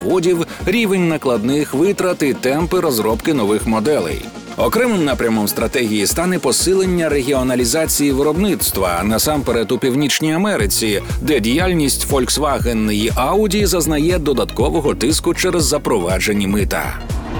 заводів, рівень накладних витрат і темпи розробки нових моделей. Окремим напрямом стратегії стане посилення регіоналізації виробництва, насамперед у Північній Америці, де діяльність Volkswagen і Audi зазнає додаткового тиску через запроваджені мита.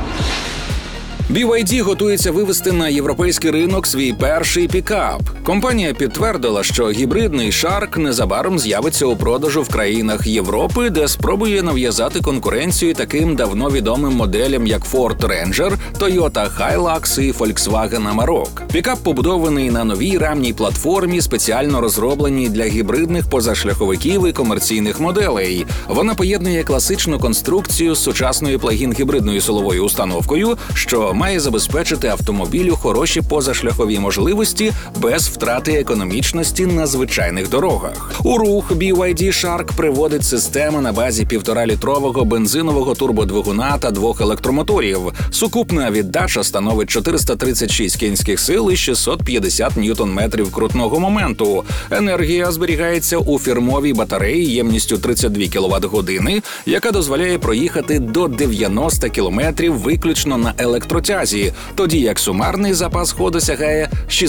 BYD готується вивести на європейський ринок свій перший пікап. Компанія підтвердила, що гібридний Shark незабаром з'явиться у продажу в країнах Європи, де спробує нав'язати конкуренцію таким давно відомим моделям, як Ford Ranger, Toyota Hilux і Volkswagen Amarok. Пікап побудований на новій рамній платформі, спеціально розробленій для гібридних позашляховиків і комерційних моделей. Вона поєднує класичну конструкцію з сучасною плагін-гібридною силовою установкою, що має забезпечити автомобілю хороші позашляхові можливості без втрати економічності на звичайних дорогах. У рух BYD Shark приводить система на базі 1,5-літрового бензинового турбодвигуна та 2 електромоторів. Сукупна віддача становить 436 кінських сил і 650 ньютон-метрів крутного моменту. Енергія зберігається у фірмовій батареї ємністю 32 кВт-години, яка дозволяє проїхати до 90 км виключно на електротязі, тоді як сумарний запас ходу сягає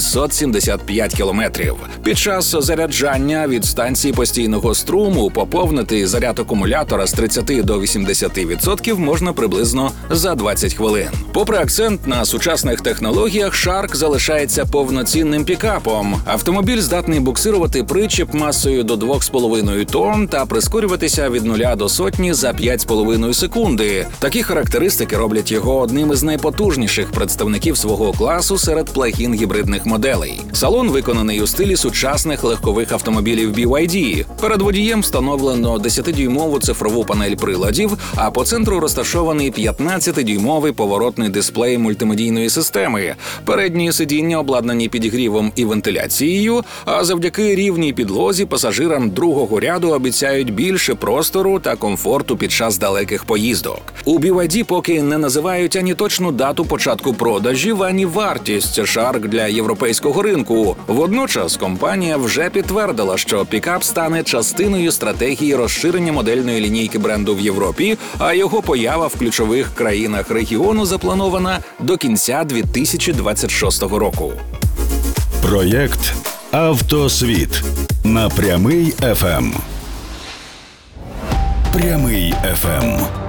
675 кілометрів. Під час заряджання від станції постійного струму поповнити заряд акумулятора з 30 до 80% можна приблизно за 20 хвилин. Попри акцент на сучасних технологіях, Shark залишається повноцінним пікапом. Автомобіль здатний буксирувати причеп масою до 2,5 тонн та прискорюватися від 0 до сотні за 5,5 секунди. Такі характеристики роблять його одним із найпотужніших представників свого класу серед плагін-гібридних моделей. Салон виконаний у стилі сучасних легкових автомобілів BYD. Перед водієм встановлено 10-дюймову цифрову панель приладів, а по центру розташований 15-дюймовий поворотний дисплей мультимедійної системи. Передні сидіння обладнані підігрівом і вентиляцією, а завдяки рівній підлозі пасажирам другого ряду обіцяють більше простору та комфорту під час далеких поїздок. У BYD поки не називають ані точну дату початку продажів, ані вартість Shark для європейського ринку. Водночас компанія вже підтвердила, що пікап стане частиною стратегії розширення модельної лінійки бренду в Європі, а його поява в ключових країнах регіону запланована до кінця 2026 року. Проєкт «Автосвіт» на Прямий ФМ. Прямий ФМ.